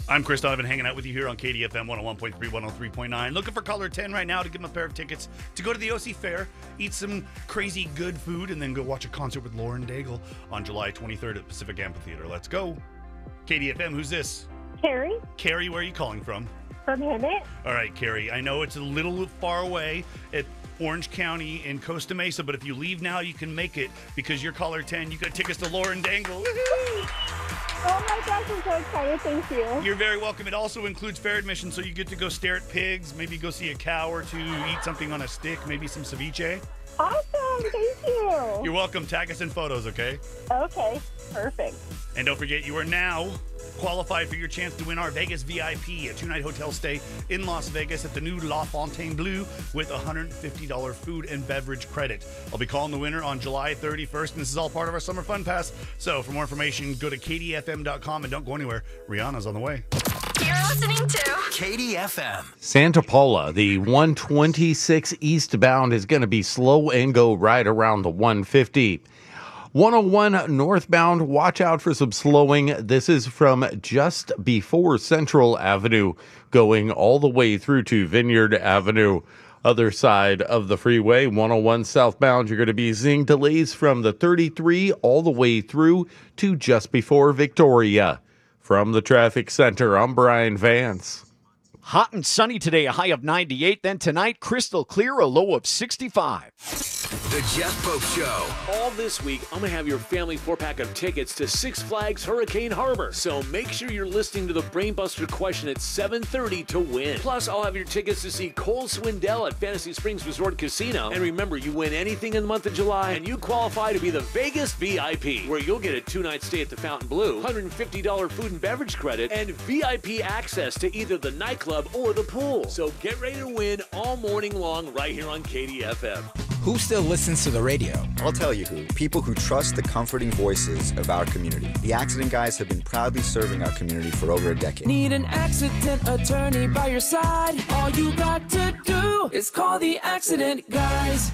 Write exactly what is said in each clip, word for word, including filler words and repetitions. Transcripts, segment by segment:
I'm Chris Donovan, hanging out with you here on K D F M one oh one point three, one oh three point nine. Looking for caller ten right now to give them a pair of tickets to go to the O C Fair, eat some crazy good food, and then go watch a concert with Lauren Daigle on July twenty-third at Pacific Amphitheater. Let's go. K D F M, who's this? Carrie Carrie, where are you calling from? from Hemet. All right, Carrie, I know it's a little far away at Orange County in Costa Mesa, but if you leave now, you can make it because you're caller ten. You got tickets to Lauren Daigle. Woohoo! Oh my gosh, I'm so excited. Thank you. You're very welcome. It also includes fair admission, so you get to go stare at pigs, maybe go see a cow or two, eat something on a stick, maybe some ceviche. Awesome. Thank you. You're welcome. Tag us in photos, okay? Okay. Perfect. And don't forget, you are now qualified for your chance to win our Vegas V I P, a two-night hotel stay in Las Vegas at the new La Fontainebleau with one hundred fifty dollars food and beverage credit. I'll be calling the winner on July thirty-first, and this is all part of our Summer Fun Pass. So for more information, go to K D F M dot com and don't go anywhere. Rihanna's on the way. You're listening to K D F M. Santa Paula, the one twenty-six eastbound is going to be slow and go right around the one fifty. one oh one northbound, watch out for some slowing. This is from just before Central Avenue, going all the way through to Vineyard Avenue. Other side of the freeway, one oh one southbound, you're going to be seeing delays from the thirty-three all the way through to just before Victoria. From the traffic center, I'm Brian Vance. Hot and sunny today, a high of ninety-eight. Then tonight, crystal clear, a low of sixty-five. The Jeff Pope Show. All this week, I'm going to have your family four-pack of tickets to Six Flags Hurricane Harbor. So make sure you're listening to the Brainbuster question at seven thirty to win. Plus, I'll have your tickets to see Cole Swindell at Fantasy Springs Resort Casino. And remember, you win anything in the month of July, and you qualify to be the Vegas V I P, where you'll get a two-night stay at the Fountain Blue, one hundred fifty dollars food and beverage credit, and V I P access to either the nightclub or the pool. So get ready to win all morning long right here on K D F M. Who still listens to the radio? I'll tell you who. People who trust the comforting voices of our community. The Accident Guys have been proudly serving our community for over a decade. Need an accident attorney by your side? All you got to do is call the Accident Guys.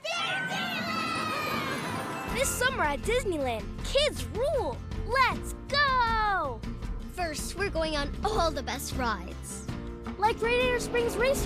This summer at Disneyland, kids rule. Let's go! First, we're going on all the best rides. Like Radiator Springs Racer.